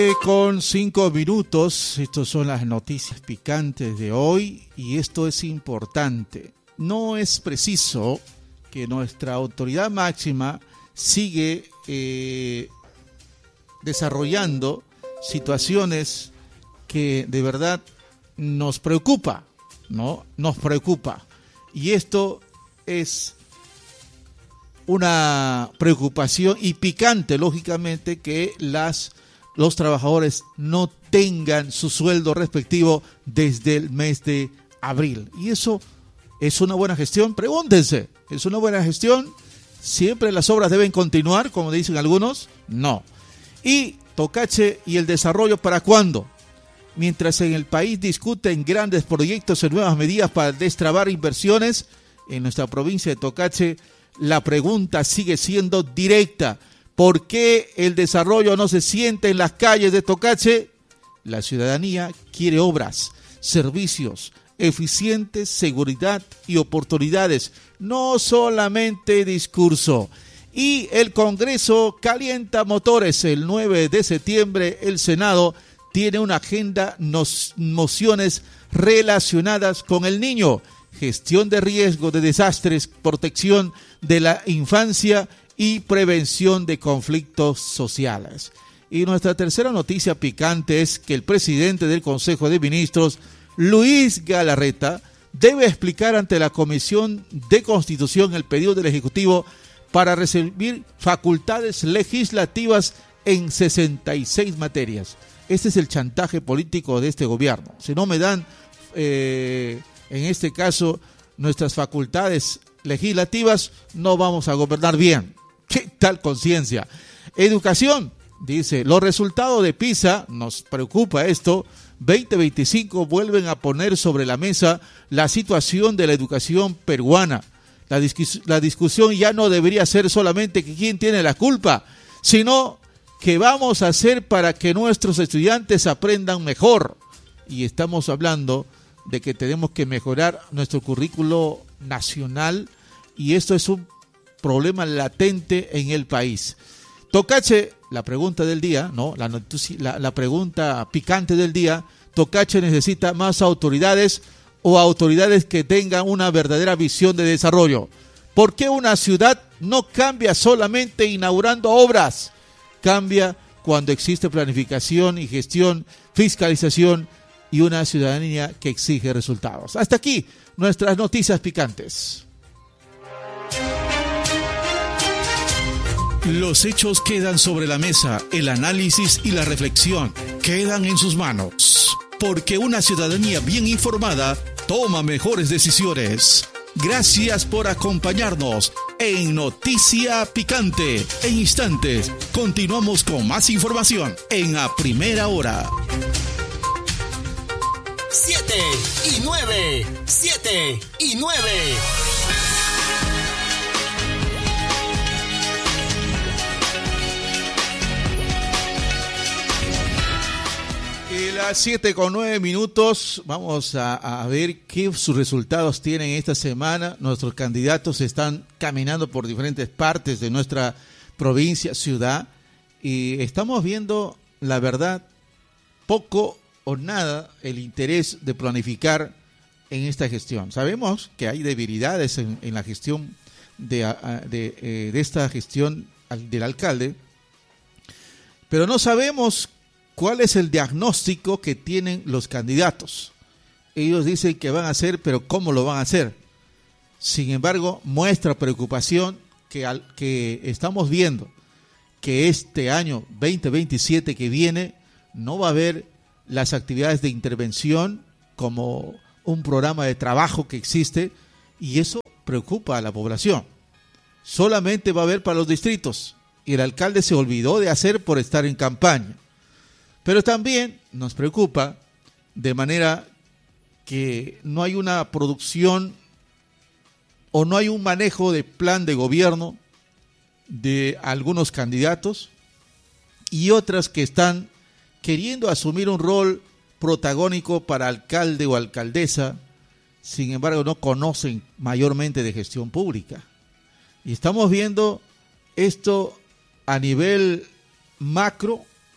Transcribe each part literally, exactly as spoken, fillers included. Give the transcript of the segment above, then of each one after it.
Con cinco minutos, estas son las noticias picantes de hoy y esto es importante. No es preciso que nuestra autoridad máxima sigue eh, desarrollando situaciones que de verdad nos preocupa, ¿no? Nos preocupa. Y esto es una preocupación y picante, lógicamente, que las los trabajadores no tengan su sueldo respectivo desde el mes de abril. ¿Y eso es una buena gestión? Pregúntense, ¿es una buena gestión? ¿Siempre las obras deben continuar, como dicen algunos? No. ¿Y Tocache y el desarrollo para cuándo? Mientras en el país discuten grandes proyectos y nuevas medidas para destrabar inversiones, en nuestra provincia de Tocache la pregunta sigue siendo directa. ¿Por qué el desarrollo no se siente en las calles de Tocache? La ciudadanía quiere obras, servicios eficientes, seguridad y oportunidades, no solamente discurso. Y el Congreso calienta motores. El nueve de septiembre el Senado tiene una agenda, nos, mociones relacionadas con el niño, gestión de riesgo de desastres, protección de la infancia y prevención de conflictos sociales. Y nuestra tercera noticia picante es que el presidente del Consejo de Ministros, Luis Galarreta, debe explicar ante la Comisión de Constitución el pedido del Ejecutivo para recibir facultades legislativas en sesenta y seis materias. Este es el chantaje político de este gobierno. Si no me dan, eh, en este caso, nuestras facultades legislativas, no vamos a gobernar bien. ¿Qué tal conciencia? Educación, dice, los resultados de PISA, nos preocupa esto, veinte veinticinco vuelven a poner sobre la mesa la situación de la educación peruana. La, discus- la discusión ya no debería ser solamente que quién tiene la culpa, sino qué vamos a hacer para que nuestros estudiantes aprendan mejor. Y estamos hablando de que tenemos que mejorar nuestro currículo nacional y esto es un problema latente en el país. Tocache, la pregunta del día, ¿no? La, la, la pregunta picante del día, ¿Tocache necesita más autoridades o autoridades que tengan una verdadera visión de desarrollo? ¿Por qué una ciudad no cambia solamente inaugurando obras? Cambia cuando existe planificación y gestión, fiscalización y una ciudadanía que exige resultados. Hasta aquí nuestras noticias picantes. Los hechos quedan sobre la mesa, el análisis y la reflexión quedan en sus manos, porque una ciudadanía bien informada toma mejores decisiones. Gracias por acompañarnos en Noticia Picante. En instantes, continuamos con más información en A Primera Hora. Siete y nueve, siete y nueve. Y las siete con nueve minutos, vamos a, a ver qué sus resultados tienen esta semana. Nuestros candidatos están caminando por diferentes partes de nuestra provincia, ciudad, y estamos viendo, la verdad, poco o nada el interés de planificar en esta gestión. Sabemos que hay debilidades en, en la gestión de, de, de, de esta gestión del alcalde, pero no sabemos cuál es el diagnóstico que tienen los candidatos. Ellos dicen que van a hacer, pero ¿cómo lo van a hacer? Sin embargo, muestra preocupación que, al, que estamos viendo que este año veinte veintisiete que viene no va a haber las actividades de intervención como un programa de trabajo que existe, y eso preocupa a la población. Solamente va a haber para los distritos y el alcalde se olvidó de hacer por estar en campaña. Pero también nos preocupa de manera que no hay una producción o no hay un manejo de plan de gobierno de algunos candidatos y otras que están queriendo asumir un rol protagónico para alcalde o alcaldesa, sin embargo no conocen mayormente de gestión pública. Y estamos viendo esto a nivel macro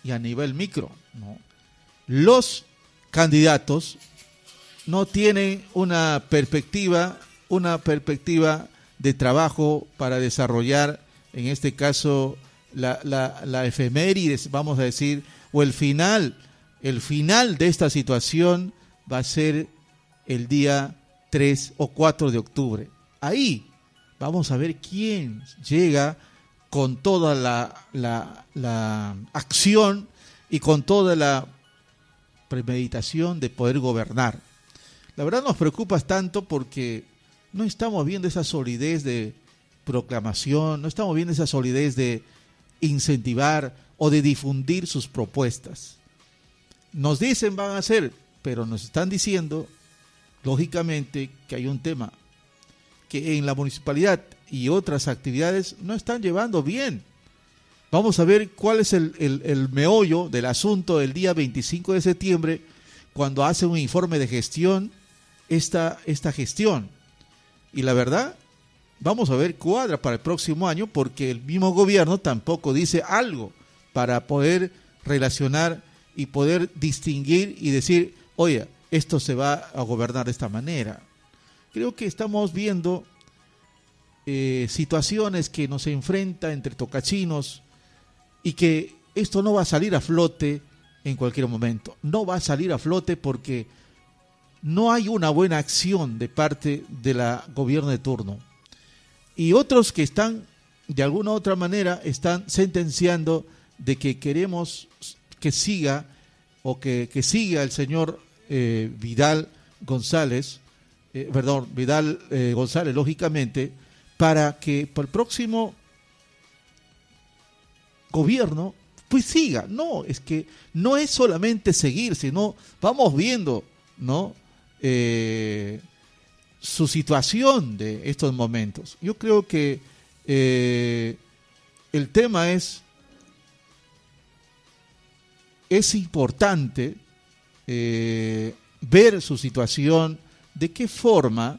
y a nivel micro, ¿no? Los candidatos no tienen una perspectiva, una perspectiva de trabajo para desarrollar, en este caso, la, la, la efemérides, vamos a decir, o el final, el final de esta situación va a ser el día tres o cuatro de octubre. Ahí vamos a ver quién llega con toda la, la, la acción y con toda la premeditación de poder gobernar. La verdad nos preocupa tanto porque no estamos viendo esa solidez de proclamación, no estamos viendo esa solidez de incentivar o de difundir sus propuestas. Nos dicen van a hacer, pero nos están diciendo, lógicamente, que hay un tema, que en la municipalidad y otras actividades no están llevando bien. Vamos a ver cuál es el, el, el meollo del asunto el día veinticinco de septiembre, cuando hace un informe de gestión, esta, esta gestión. Y la verdad, vamos a ver cuadra para el próximo año, porque el mismo gobierno tampoco dice algo para poder relacionar y poder distinguir y decir, oye, esto se va a gobernar de esta manera. Creo que estamos viendo eh, situaciones que nos enfrentan entre tocachinos y que esto no va a salir a flote en cualquier momento. No va a salir a flote porque no hay una buena acción de parte del gobierno de turno. Y otros que están, de alguna u otra manera, están sentenciando de que queremos que siga o que, que siga el señor eh, Vidal González, eh, perdón, Vidal eh, González, lógicamente, para que para el próximo gobierno pues siga. No, es que no es solamente seguir, sino vamos viendo, ¿no? Eh, su situación de estos momentos. Yo creo que eh, el tema es es importante eh, ver su situación, de qué forma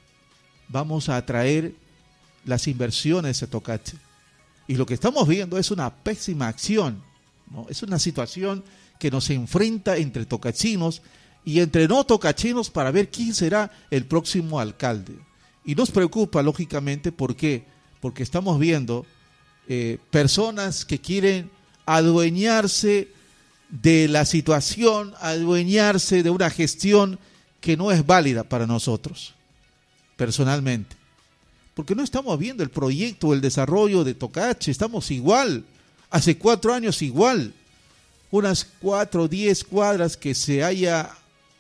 vamos a atraer las inversiones a Tocache. Y lo que estamos viendo es una pésima acción, ¿no? Es una situación que nos enfrenta entre tocachinos y entre no tocachinos para ver quién será el próximo alcalde. Y nos preocupa, lógicamente, ¿por qué? Porque estamos viendo eh, personas que quieren adueñarse de la situación, adueñarse de una gestión que no es válida para nosotros, personalmente. Porque no estamos viendo el proyecto, el desarrollo de Tocache, estamos igual, hace cuatro años igual, unas cuatro o diez cuadras que se haya,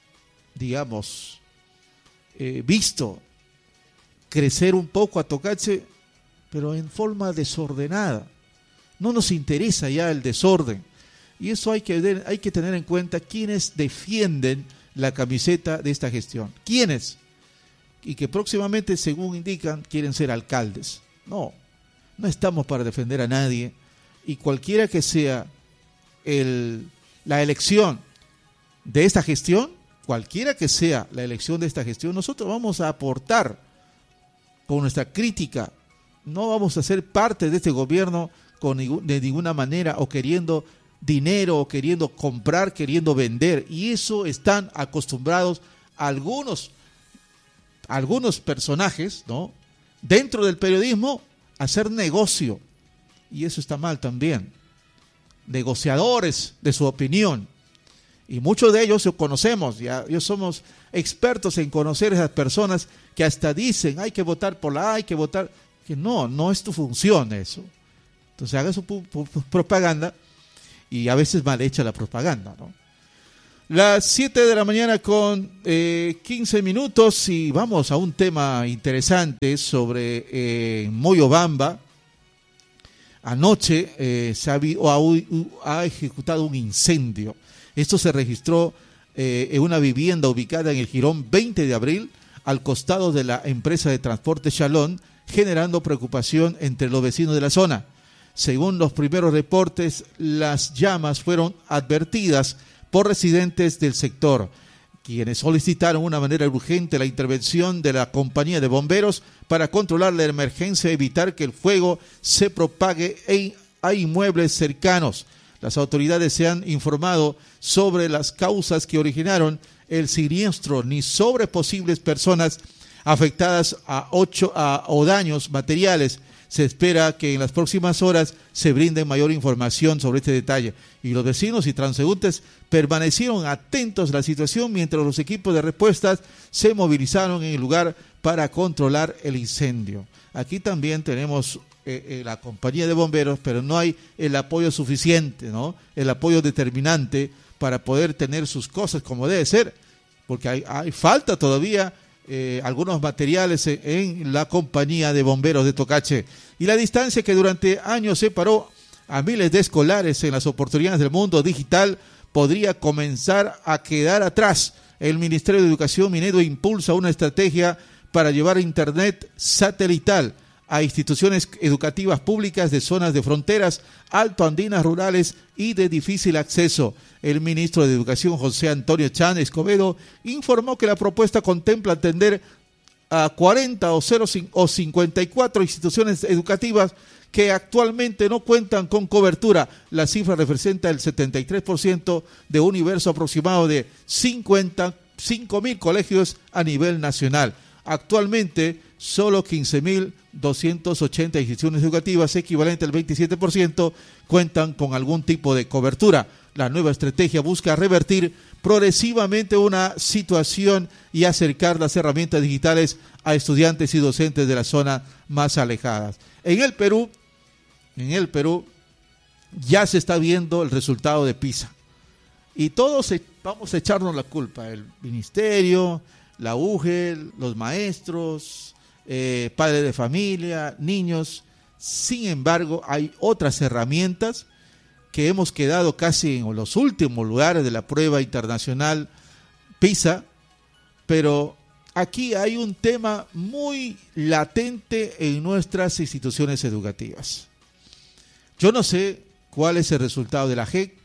digamos, eh, visto crecer un poco a Tocache, pero en forma desordenada. No nos interesa ya el desorden. Y eso hay que ver, hay que tener en cuenta quiénes defienden la camiseta de esta gestión. ¿Quiénes? Y que próximamente, según indican, quieren ser alcaldes. No, no estamos para defender a nadie. Y cualquiera que sea el, la elección de esta gestión, cualquiera que sea la elección de esta gestión, nosotros vamos a aportar con nuestra crítica. No vamos a ser parte de este gobierno con ningún, de ninguna manera o queriendo dinero, o queriendo comprar, queriendo vender. Y eso están acostumbrados algunos algunos personajes, ¿no?, dentro del periodismo a hacer negocio, y eso está mal también. Negociadores de su opinión, y muchos de ellos conocemos, ya, ya somos expertos en conocer a esas personas que hasta dicen hay que votar por la A, hay que votar, que no, no es tu función eso. Entonces haga su pu- pu- propaganda, y a veces mal hecha la propaganda, ¿no? Las siete de la mañana con eh, quince minutos y vamos a un tema interesante sobre eh, Moyobamba. Anoche eh, se ha, ha, ha ejecutado un incendio. Esto se registró eh, en una vivienda ubicada en el jirón veinte de abril, al costado de la empresa de transporte Shalom, generando preocupación entre los vecinos de la zona. Según los primeros reportes, las llamas fueron advertidas por residentes del sector, quienes solicitaron de una manera urgente la intervención de la compañía de bomberos para controlar la emergencia y evitar que el fuego se propague en, a inmuebles cercanos. Las autoridades se han informado sobre las causas que originaron el siniestro, ni sobre posibles personas afectadas a ocho, a, o daños materiales. Se espera que en las próximas horas se brinde mayor información sobre este detalle. Y los vecinos y transeúntes permanecieron atentos a la situación mientras los equipos de respuestas se movilizaron en el lugar para controlar el incendio. Aquí también tenemos eh, eh, la compañía de bomberos, pero no hay el apoyo suficiente, ¿no? El apoyo determinante para poder tener sus cosas como debe ser, porque hay, hay falta todavía Eh, algunos materiales en, en la compañía de bomberos de Tocache. Y la distancia que durante años separó a miles de escolares en las oportunidades del mundo digital podría comenzar a quedar atrás. El Ministerio de Educación Minedo impulsa una estrategia para llevar internet satelital a instituciones educativas públicas de zonas de fronteras, altoandinas, rurales y de difícil acceso. El ministro de Educación, José Antonio Chan Escobedo, informó que la propuesta contempla atender a cuarenta o, cero, o cincuenta y cuatro instituciones educativas que actualmente no cuentan con cobertura. La cifra representa el setenta y tres por ciento de un universo aproximado de cincuenta y cinco mil colegios a nivel nacional. Actualmente, solo quince mil doscientas ochenta instituciones educativas, equivalente al veintisiete por ciento, cuentan con algún tipo de cobertura. La nueva estrategia busca revertir progresivamente una situación y acercar las herramientas digitales a estudiantes y docentes de las zonas más alejadas. En el Perú, en el Perú ya se está viendo el resultado de PISA. Y todos vamos a echarnos la culpa, el ministerio, la U G E L, los maestros, eh, padres de familia, niños. Sin embargo, hay otras herramientas que hemos quedado casi en los últimos lugares de la prueba internacional PISA, pero aquí hay un tema muy latente en nuestras instituciones educativas. Yo no sé cuál es el resultado de la J E C,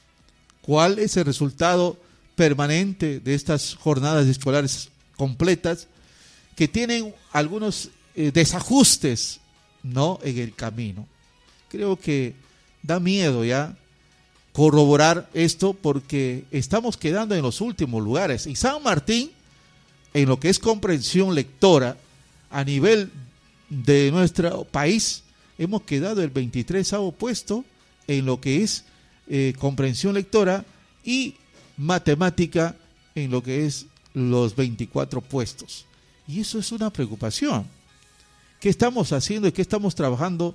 cuál es el resultado permanente de estas jornadas escolares completas, que tienen algunos eh, desajustes, ¿no?, en el camino. Creo que da miedo ya corroborar esto, porque estamos quedando en los últimos lugares. Y San Martín, en lo que es comprensión lectora, a nivel de nuestro país, hemos quedado el veintitrésavo puesto en lo que es eh, comprensión lectora, y matemática en lo que es los veinticuatro puestos. Y eso es una preocupación. ¿Qué estamos haciendo y qué estamos trabajando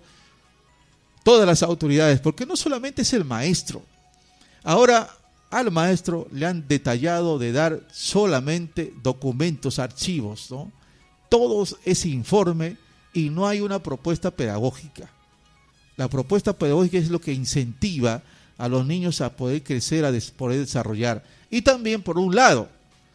todas las autoridades? Porque no solamente es el maestro. Ahora al maestro le han detallado de dar solamente documentos, archivos, ¿no? Todo ese informe, y no hay una propuesta pedagógica. La propuesta pedagógica es lo que incentiva a los niños a poder crecer, a des- poder desarrollar. Y también, por un lado,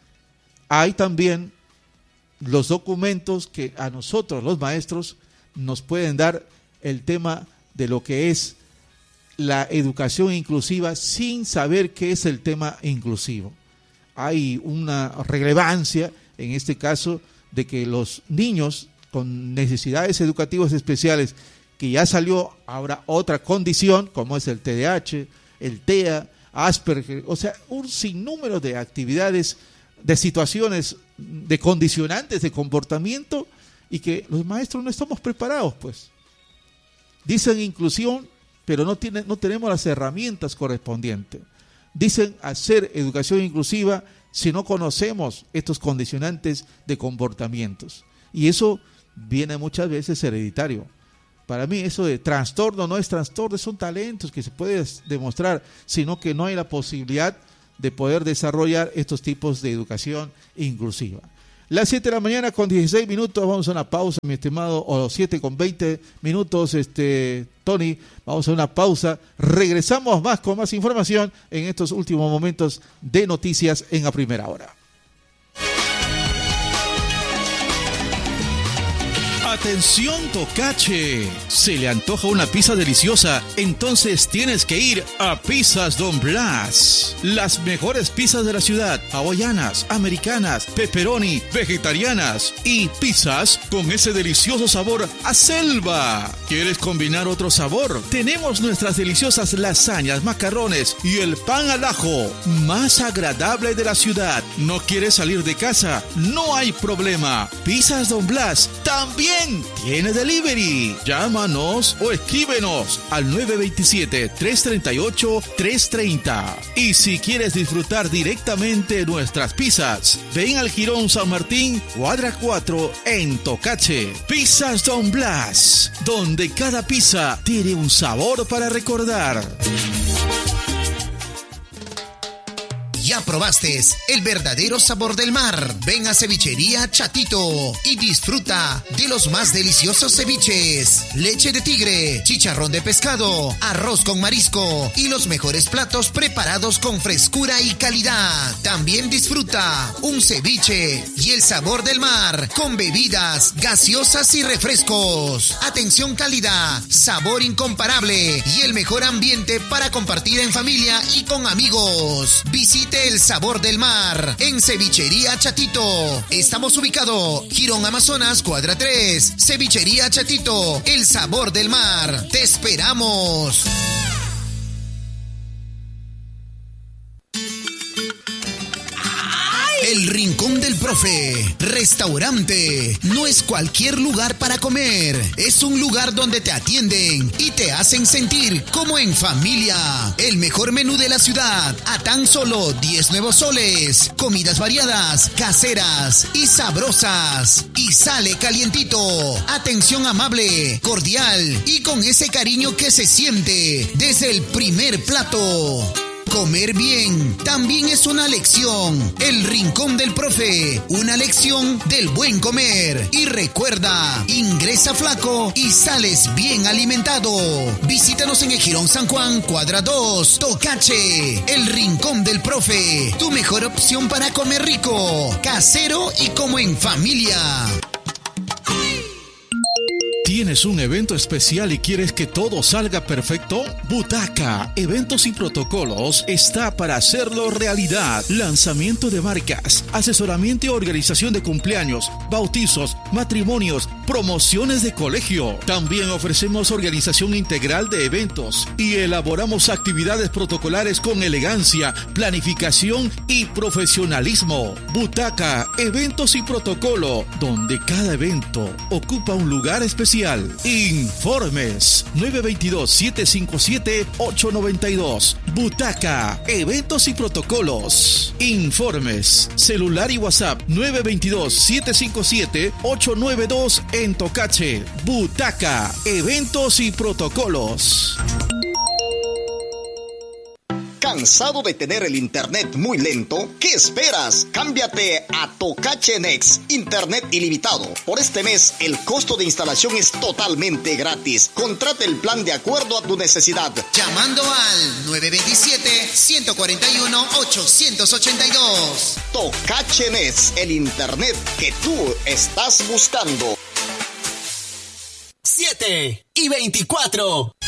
hay también los documentos que a nosotros, los maestros, nos pueden dar el tema de lo que es la educación inclusiva, sin saber qué es el tema inclusivo. Hay una relevancia, en este caso, de que los niños con necesidades educativas especiales, que ya salió ahora otra condición, como es el T D A H, el T E A, Asperger, o sea, un sinnúmero de actividades, de situaciones, de condicionantes de comportamiento, y que los maestros no estamos preparados, pues. Dicen inclusión, pero no, tiene, no tenemos las herramientas correspondientes. Dicen hacer educación inclusiva si no conocemos estos condicionantes de comportamientos. Y eso viene muchas veces hereditario. Para mí eso de trastorno no es trastorno, son talentos que se pueden demostrar, sino que no hay la posibilidad de poder desarrollar estos tipos de educación inclusiva. Las siete de la mañana con dieciséis minutos, vamos a una pausa, mi estimado, o siete con veinte minutos, este Tony, vamos a una pausa, regresamos más con más información en estos últimos momentos de noticias en A Primera Hora. Atención Tocache, se le antoja una pizza deliciosa, entonces tienes que ir a Pizzas Don Blas. Las mejores pizzas de la ciudad, hawaianas, americanas, pepperoni, vegetarianas y pizzas con ese delicioso sabor a selva. ¿Quieres combinar otro sabor? Tenemos nuestras deliciosas lasañas, macarrones y el pan al ajo, más agradable de la ciudad. ¿No quieres salir de casa? No hay problema. Pizzas Don Blas también tiene delivery. Llámanos o escríbenos al nueve dos siete, tres tres ocho, tres tres cero. Y si quieres disfrutar directamente nuestras pizzas, ven al Jirón San Martín, cuadra cuatro en Tocache. Pizzas Don Blas, donde cada pizza tiene un sabor para recordar. ¿Ya probaste el verdadero sabor del mar? Ven a Cevichería Chatito y disfruta de los más deliciosos ceviches, leche de tigre, chicharrón de pescado, arroz con marisco y los mejores platos preparados con frescura y calidad. También disfruta un ceviche y el sabor del mar con bebidas gaseosas y refrescos. Atención, calidad, sabor incomparable y el mejor ambiente para compartir en familia y con amigos. Visite el sabor del mar en Cevichería Chatito. Estamos ubicados Jirón Amazonas, cuadra tres. Cevichería Chatito, el sabor del mar. Te esperamos. El Rincón del Profe, restaurante, no es cualquier lugar para comer, es un lugar donde te atienden y te hacen sentir como en familia. El mejor menú de la ciudad, a tan solo diez nuevos soles, comidas variadas, caseras y sabrosas. Y sale calientito, atención amable, cordial y con ese cariño que se siente desde el primer plato. Comer bien también es una lección. El Rincón del Profe, una lección del buen comer. Y recuerda, ingresa flaco y sales bien alimentado. Visítanos en el Jirón San Juan, cuadra dos, Tocache. El Rincón del Profe, tu mejor opción para comer rico, casero y como en familia. ¿Tienes un evento especial y quieres que todo salga perfecto? Butaca Eventos y Protocolos está para hacerlo realidad. Lanzamiento de marcas, asesoramiento y organización de cumpleaños, bautizos, matrimonios, promociones de colegio. También ofrecemos organización integral de eventos y elaboramos actividades protocolares con elegancia, planificación y profesionalismo. Butaca Eventos y Protocolo, donde cada evento ocupa un lugar especial. Informes nueve dos dos, siete cinco siete, ocho nueve dos. Butaca Eventos y Protocolos. Informes celular y WhatsApp nueve dos dos, siete cinco siete, ocho nueve dos en Tocache. Butaca Eventos y Protocolos. ¿Cansado de tener el internet muy lento? ¿Qué esperas? Cámbiate a Tocache Next, internet ilimitado. Por este mes, el costo de instalación es totalmente gratis. Contrata el plan de acuerdo a tu necesidad. Llamando al nueve dos siete, uno cuatro uno, ocho ocho dos. Tocache Next, el internet que tú estás buscando. siete y veinticuatro.